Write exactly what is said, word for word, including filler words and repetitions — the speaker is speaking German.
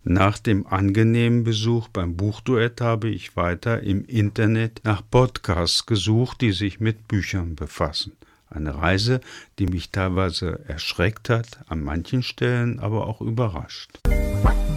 Nach dem angenehmen Besuch beim Buchduett habe ich weiter im Internet nach Podcasts gesucht, die sich mit Büchern befassen. Eine Reise, die mich teilweise erschreckt hat, an manchen Stellen aber auch überrascht.